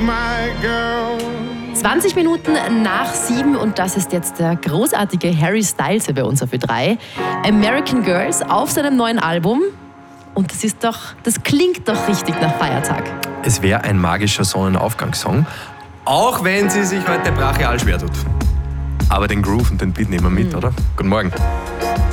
my girl. 20 Minuten nach 7 und das ist jetzt der großartige Harry Styles hier bei uns auf Ö3. American Girls auf seinem neuen Album. Und das klingt doch richtig nach Feiertag. Es wäre ein magischer Sonnenaufgangssong, auch wenn sie sich heute brachial schwer tut. Aber den Groove und den Beat nehmen wir mit, oder? Guten Morgen.